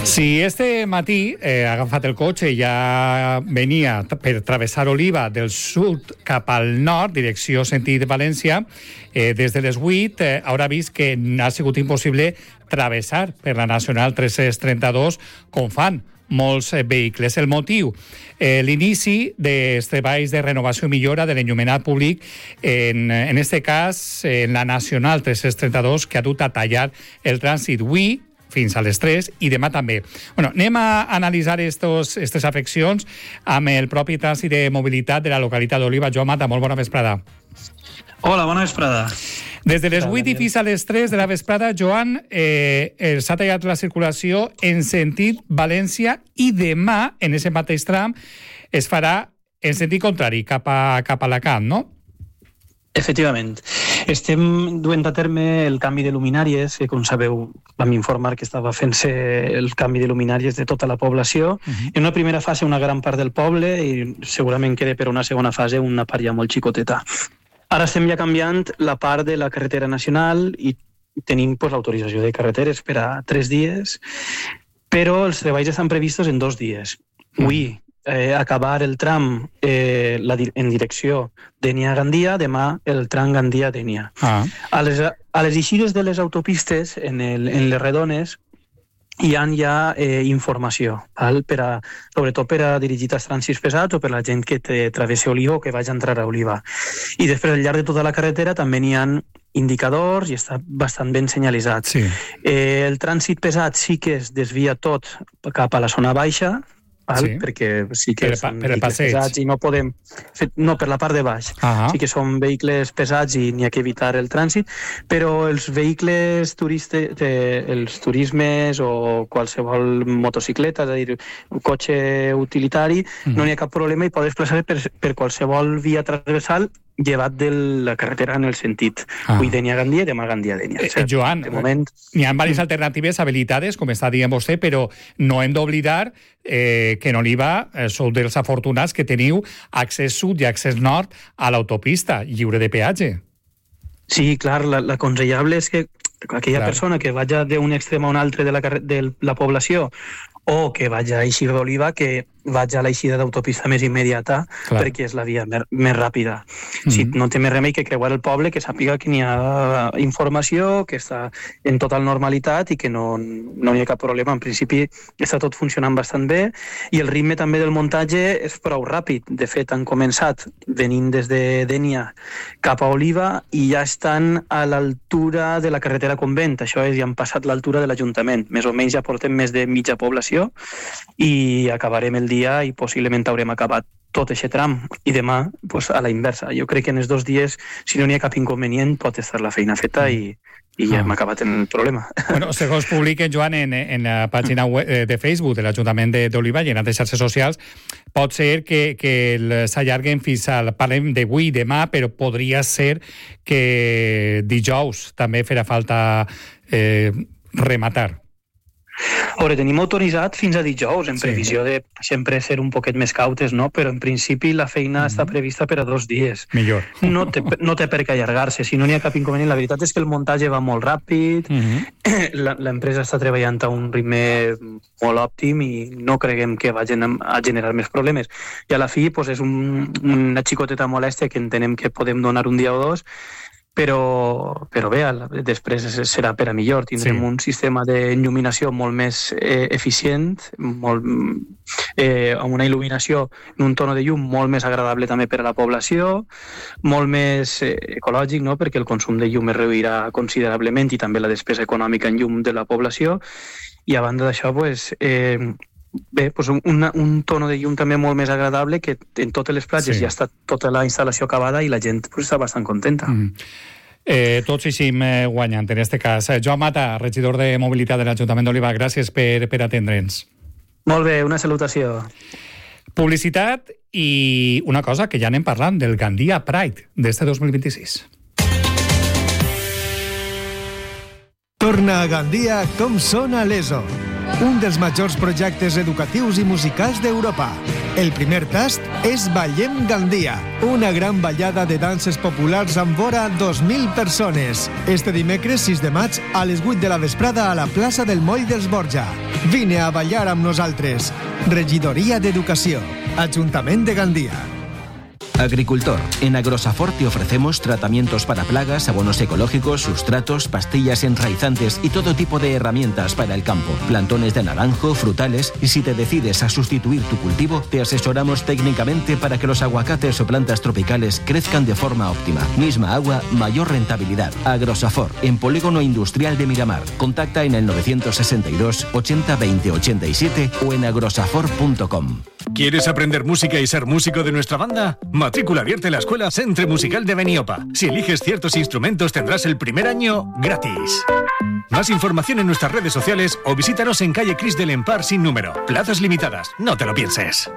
Si este matí ha agafat el cotxe i ja venia per travessar Oliva del sud cap al nord, direcció sentit València, des de les 8 haurà vist que ha sigut impossible travessar per la Nacional 332 com fan molts vehicles. El motiu, l'inici dels treballs de renovació i millora de l'enllumenat públic, en este cas, en la Nacional 332, que ha dut a tallar el trànsit avui fins a les 3 i demà també. Bueno, anem a analitzar aquestes afeccions amb el propi trànsit de mobilitat de la localitat d'Oliva. Joan Mata, molt bona vesprada. Hola, bona vesprada. Des de les 8 i fins a les 3 de la vesprada, Joan, s'ha tallat la circulació en sentit València i demà, en aquest mateix tram, es farà en sentit contrari, cap a Alacant, no? Efectivament. Estem duent a terme el canvi de luminàries, que com sabeu vam informar que estava fent-se el canvi de luminàries de tota la població. En una primera fase una gran part del poble i segurament queda per una segona fase una part ja molt xicoteta. Ara estem ja canviant la part de la carretera nacional i tenim l'autorització de carreteres per a 3 dies, però els treballs estan previstos en 2 dies. Avui acabar el tram en direcció Dénia-Gandia, demà el tram Gandia-Dénia. A les eixides de les autopistes, en les redones, hi ha ja informació, sobretot per a dirigir als trànsits pesats o per a la gent que travessa Oliva o que vagi a entrar a Oliva. I després, al llarg de tota la carretera, també n'hi ha indicadors i està bastant ben senyalitzat. Sí. El trànsit pesat sí que es desvia tot cap a la zona baixa, sí, perquè sí que són per vehicles pesats i no podem... No, per la part de baix. Sí que són vehicles pesats i n'hi ha que evitar el trànsit, però els vehicles els turismes o qualsevol motocicleta, és a dir, un cotxe utilitari, no n'hi ha cap problema i pot desplaçar per qualsevol via transversal llevat de la carretera en el sentit avui Dénia-Gandia i demà Gandia-Dénia. Joan, n'hi ha diverses alternatives habilitades, com està dient vostè, però no hem d'oblidar que en Oliva sou dels afortunats que teniu accés sud i accés nord a l'autopista lliure de peatge. Sí, clar, l'aconsellable és que aquella persona que vagi d'un extrem a un altre de la població o que vagi a eixir d'Oliva, que vagi a l'eixida d'autopista més immediata, perquè és la via més ràpida. Si no té més remei que creuar el poble, que sàpiga que n'hi ha informació, que està en total normalitat i que no hi ha cap problema. En principi està tot funcionant bastant bé i el ritme també del muntatge és prou ràpid. De fet, han començat venint des de Dénia cap a Oliva i ja estan a l'altura de la carretera Convent. Això és, ja han passat l'altura de l'Ajuntament. Més o menys ja portem més de mitja població i acabarem el dia i possiblement haurem acabat tot aquest tram i demà a la inversa. Jo crec que en els 2 dies, si no n'hi ha cap inconvenient, pot estar la feina feta i ja hem acabat el problema. Bueno, segons publiquen, Joan, en la pàgina web de Facebook de l'Ajuntament d'Oliva i en altres xarxes socials, pot ser que s'allarguen fins al... Parlem d'avui i demà, però podria ser que dijous també farà falta rematar. Veure, tenim autoritzat fins a dijous, en previsió de sempre ser un poquet més cautes, no? Però en principi la feina està prevista per a 2 dies. Millor. No té per què allargar-se, si no n'hi ha cap inconvenient. La veritat és que el muntatge va molt ràpid, l'empresa està treballant a un ritme molt òptim i no creguem que vagin a generar més problemes. I a la fi és una xicoteta molèstia que entenem que podem donar un dia o 2, però bé, després serà per a millor. Tindrem un sistema d'il·luminació molt més eficient, amb una il·luminació en un tono de llum molt més agradable també per a la població, molt més ecològic, no? Perquè el consum de llum es reduirà considerablement i també la despesa econòmica en llum de la població. I a banda d'això, un tono de llum també molt més agradable, que en totes les platges ja està tota la instal·lació acabada i la gent està bastant contenta. Tots eixim guanyant en aquest cas. Joan Mata, regidor de Mobilitat de l'Ajuntament d'Oliva, gràcies per atendre'ns. Molt bé, una salutació. Publicitat i una cosa que ja anem parlant del Gandia Pride d'este 2026. Torna a Gandia com sona l'ESO, un dels majors projectes educatius i musicals d'Europa. El primer tast és Ballem Gandia, una gran ballada de danses populars amb vora 2.000 persones. Este dimecres 6 de maig a les 8 de la vesprada a la plaça del Moll dels Borja. Vine a ballar amb nosaltres. Regidoria d'Educació, Ajuntament de Gandia. Agricultor. En Agrosafor te ofrecemos tratamientos para plagas, abonos ecológicos, sustratos, pastillas enraizantes y todo tipo de herramientas para el campo. Plantones de naranjo, frutales, y si te decides a sustituir tu cultivo, te asesoramos técnicamente para que los aguacates o plantas tropicales crezcan de forma óptima. Misma agua, mayor rentabilidad. Agrosafor, en Polígono Industrial de Miramar. Contacta en el 962 80 20 87 o en agrosafor.com. ¿Quieres aprender música y ser músico de nuestra banda? Matrícula abierta en la Escuela Centre Musical de Beniopa. Si eliges ciertos instrumentos tendrás el primer año gratis. Más información en nuestras redes sociales o visítanos en calle Cris del Empar sin número. Plazas limitadas, no te lo pienses.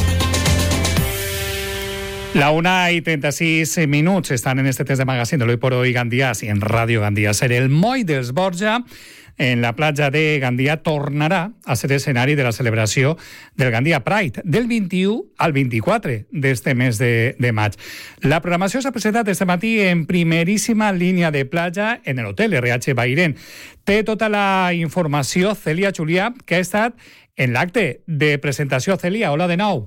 La 1:36 están en este test de magazine de Hoy por Hoy Gandías y en Radio Gandías. En el Moll dels Borja, en la platja de Gandia, tornarà a ser escenari de la celebració del Gandia Pride del 21 al 24 d'este mes de maig. La programació s'ha presentat este matí en primeríssima línia de platja en l'hotel RH Bairén. Té tota la informació Cèlia Julià, que ha estat en l'acte de presentació. Cèlia, hola de nou.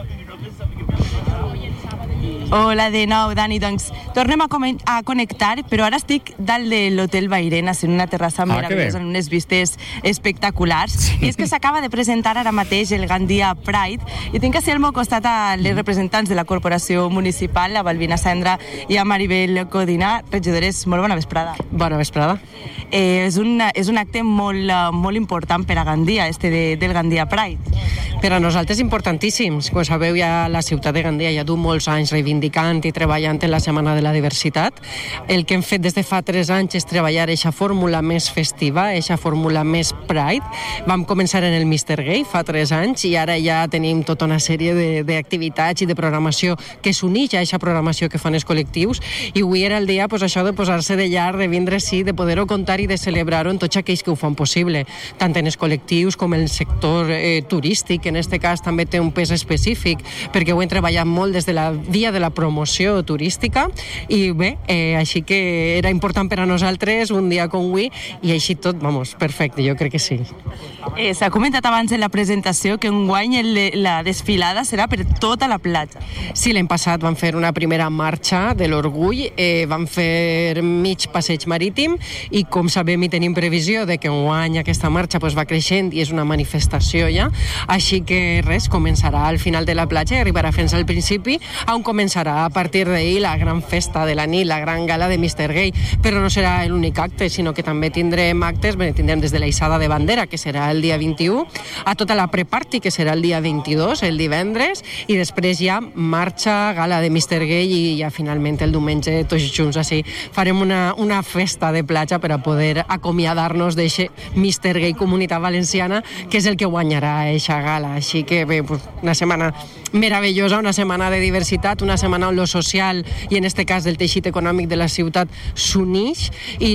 Hola de nou, Dani. Doncs tornem a connectar, però ara estic dalt de l'Hotel Bairén, en una terrassa meravellosa, amb unes vistes espectaculars. Sí. I és que s'acaba de presentar ara mateix el Gandia Pride i tinc així al meu costat a les representants de la Corporació Municipal, la Balbina Sendra i a Maribel Codina. Regidores, molt bona vesprada. Bona vesprada. És un acte molt important per a Gandia, del Gandia Pride. Per a nosaltres importantíssims. Com sabeu, ja la ciutat de Gandia ja du molts anys reivindicant i treballant en la Setmana de la Diversitat. El que hem fet des de fa 3 anys és treballar aquesta fórmula més festiva, aquesta fórmula més Pride. Vam començar en el Mr. Gay fa 3 anys i ara ja tenim tota una sèrie d'activitats i de programació que s'uneix a aquesta programació que fan els col·lectius, i avui era el dia això de posar-se de llar, de vindre sí, de poder-ho contar i de celebrar-ho en tots aquells que ho fan possible, tant en els col·lectius com en el sector turístic, que en aquest cas també té un pes específic, perquè ho hem treballat molt des de la via de la promoció turística, i bé, així que era important per a nosaltres un dia com avui, i així tot, perfecte, jo crec que sí. S'ha comentat abans en la presentació que enguany la desfilada serà per tota la platja. Sí, l'any passat vam fer una primera marxa de l'orgull, vam fer mig passeig marítim, i com sabem i tenim previsió de que enguany aquesta marxa va creixent i és una manifestació ja, així que res, començarà al final de la platja i arribarà fins al principi, on començarà a partir d'ahir la gran festa de la nit, la gran gala de Mr. Gay, però no serà l'únic acte, sinó que també tindrem actes, tindrem des de la hissada de bandera, que serà el dia 21, a tota la pre-party, que serà el dia 22, el divendres, i després ja marxa, gala de Mr. Gay, i ja finalment el diumenge tots junts. Així farem una festa de platja per a poder acomiadar-nos d'eixe Mr. Gay Comunitat Valenciana, que és el que guanyarà eixa gala. Així que bé, una setmana meravellosa, una setmana de diversitat, una setmana on lo social i en este cas del teixit econòmic de la ciutat s'unix,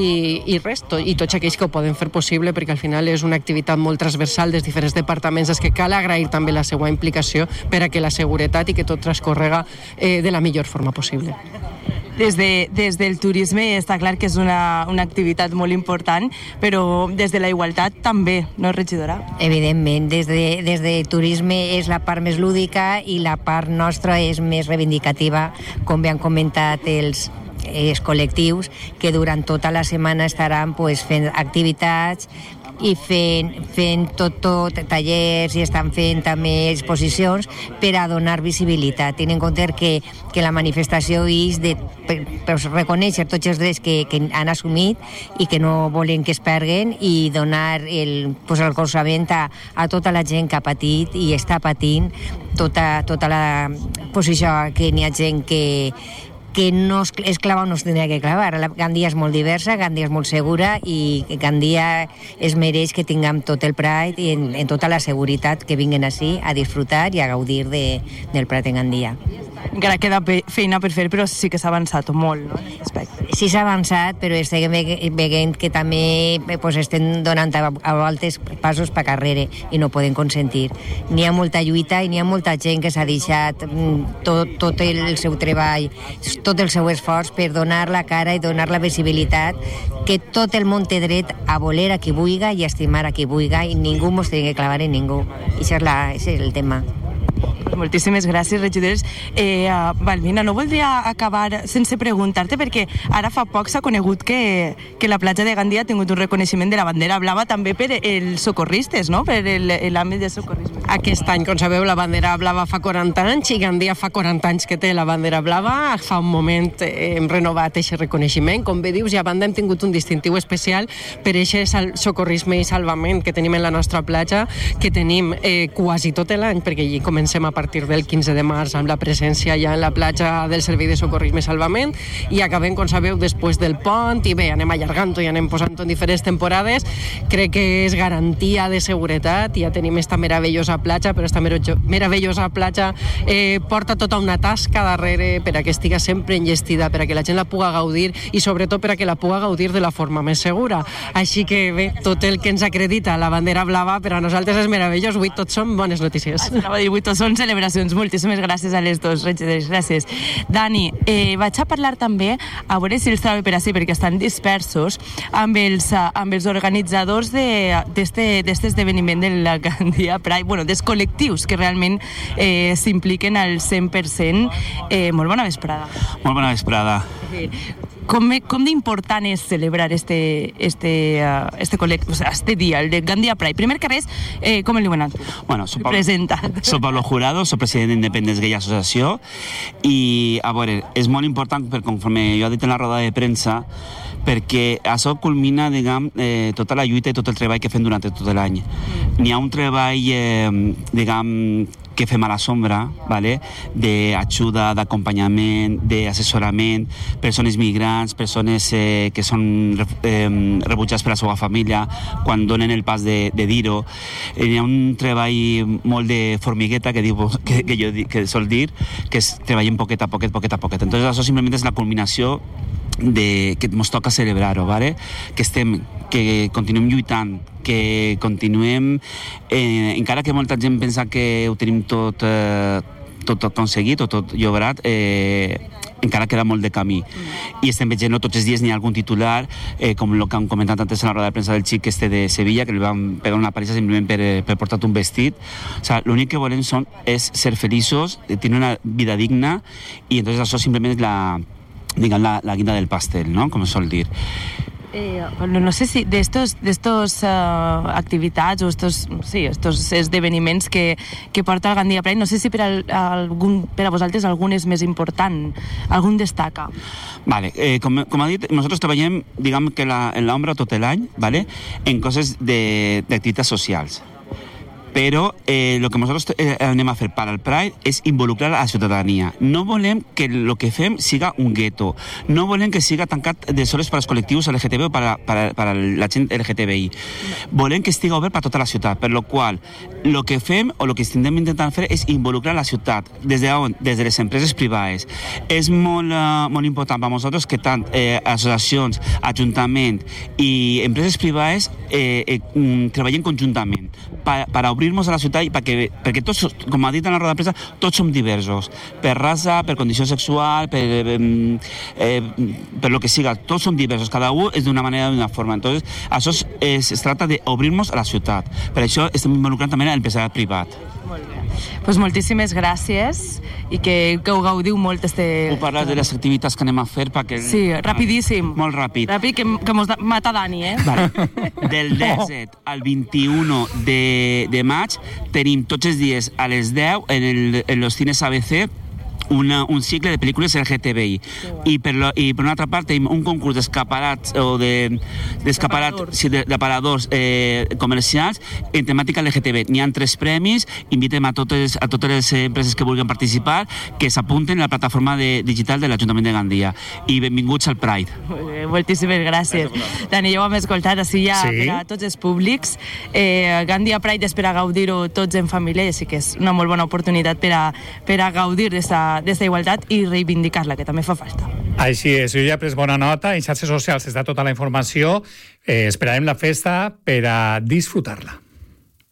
i res, i tots aquells que ho poden fer possible, perquè al final és una activitat molt transversal dels diferents departaments, és que cal agrair també la seva implicació per a que la seguretat i que tot transcorrega de la millor forma possible. Des del turisme està clar que és una activitat molt important, però des de la igualtat també, no, regidora? Evidentment, des de turisme és la part més lúdica i la part nostra és més reivindicativa, com bé han comentat els col·lectius, que durant tota la setmana estaran fent activitats i fent tot tallers, i estan fent també exposicions per a donar visibilitat, tenint en compte que la manifestació és per reconèixer tots els drets que han assumit i que no volen que es perdin, i donar el recolzament a tota la gent que ha patit i està patint tota la posició, que n'hi ha gent que no es clava on no es tenia que clavar. Gandia és molt diversa, Gandia és molt segura, i Gandia es mereix que tinguem tot el Pride i en tota la seguretat, que vinguin així a disfrutar i a gaudir del Pride en Gandia. Encara queda feina per fer, però sí que s'ha avançat molt, no? Sí s'ha avançat, però estem veient que també estem donant a voltes passos per carrere i no podem consentir. N'hi ha molta lluita i n'hi ha molta gent que s'ha deixat tot el seu treball, tot el seu esforç per donar la cara i donar la visibilitat que tot el món té dret a voler a qui vulga i a estimar a qui vulga i ningú mos tingui que clavar en ningú. Això és el tema. Moltíssimes gràcies, regidores. Valmina, no voldria acabar sense preguntar-te, perquè ara fa poc s'ha conegut que la platja de Gandia ha tingut un reconeixement de la bandera blava també per els socorristes, no? Per l'àmbit de socorrisme. Aquest any, com sabeu, la bandera blava fa 40 anys i Gandia fa 40 anys que té la bandera blava. Fa un moment hem renovat aquest reconeixement. Com bé dius, i a banda hem tingut un distintiu especial per aquest socorrisme i salvament que tenim en la nostra platja, que tenim quasi tot l'any, perquè hi comencem a partir del 15 de març amb la presència ja en la platja del Servei de Socorrisme i Salvament i acabem, com sabeu, després del pont i bé, anem allargant-ho i anem posant-ho en diferents temporades. Crec que és garantia de seguretat i ja tenim esta meravellosa platja, però esta meravellosa platja porta tota una tasca darrere per a que estiga sempre enllestida, per a que la gent la puga gaudir i sobretot per a que la puga gaudir de la forma més segura. Així que bé, tot el que ens acredita la bandera blava per a nosaltres és meravellós. Avui tots són bones notícies. Avui tots són celebracions. Moltíssimes gràcies a les dues regidores. Gràcies. Dani, vaig a parlar també, a veure si els trobo per així, perquè estan dispersos, amb els organitzadors d'este esdeveniment de la Gandia Pride, dels col·lectius que realment s'impliquen al 100%. Molt bona vesprada. Molt bona vesprada. Com d'important és celebrar este dia, el de Gandia Pride? Primer que res, com el diuen tu? Bueno, soc Pablo Jurado, soc president d'Independence Gay Associació i, a veure, és molt important, conforme jo he dit en la roda de premsa, perquè això culmina, diguem, tota la lluita i tot el treball que fem durant tot l'any. N'hi ha un treball, diguem, que fem a la sombra, ¿vale? D'ajuda, d'acompanyament, d'assessorament, persones migrants, persones que són rebutjats per la seva família, quan donen el pas de dir-ho. Hi ha un treball molt de formigueta que sol dir, que és treballem poquet a poquet. Entonces, això simplement és la culminació que ens toca celebrar-ho, ¿vale? Que continuem lluitant, que continuem, encara que molta gent pensa que ho tenim tot aconseguit o tot llobrat, encara queda molt de camí. I estem veient tots els dies n'hi ha algun titular, com el que han comentat antes en la roda de premsa del xic de Sevilla, que li van pegar una paliza simplement per portar un vestit. O sea, l'únic que volem és ser feliços, tenir una vida digna, i entonces això simplement és la guinda del pastel, ¿no? Com es sol dir. No sé si d'estos activitats o estos esdeveniments que porta el Gandia Pride, no sé si per a vosaltres algun és més important, algun destaca. Vale, com ha dit, nosaltres treballem, diguem que en l'ombra tot l'any, ¿vale? En coses d'activitats socials. Però el que nosaltres anem a fer per al Pride és involucrar a la ciutadania. No volem que el que fem siga un gueto. No volem que siga tancat de soles per als col·lectius LGTB o per a la gent LGTBI. Volem que estigui obert per a tota la ciutat, per lo qual el que fem o el que estem intentant fer és involucrar la ciutat. Des de les empreses privades. És molt important per a nosaltres que tant associacions, ajuntament i empreses privades treballen conjuntament per obrir-nos a la ciutat i perquè tots, com ha dit en la roda de premsa, tots som diversos, per raça, per condició sexual, per lo que siga, tots som diversos, cada un és d'una manera o d'una forma. Entonces, això es tracta d'obrir-nos a la ciutat. Per això estem involucrant també l'empresariat privat. Molt bé. Pues moltíssimes gràcies i que ho gaudiu molt. Ho parles de les activitats que anem a fer perquè... Sí, rapidíssim. Molt ràpid. Ràpid, que mos mata Dani, Vale. Del 17 al 21 de maig tenim tots els dies a les 10 en los cines ABC un cicle de pel·lícules LGTBI. I per una altra part tenim un concurs d'escaparats o d'aparadors comercials en temàtica LGTB. N'hi ha 3 premis, invitem a totes les empreses que vulguin participar que s'apunten a la plataforma digital de l'Ajuntament de Gandia. I benvinguts al Pride. Moltíssimes gràcies. Dani, ja ho hem escoltat així ja per a tots els públics. Gandia Pride és per a gaudir-ho tots en família, així que és una molt bona oportunitat per a gaudir d'esta igualtat i reivindicar-la, que també fa falta. Així és, jo ja he pres bona nota, en xarxes socials està tota la informació, esperarem la festa per a disfrutar-la.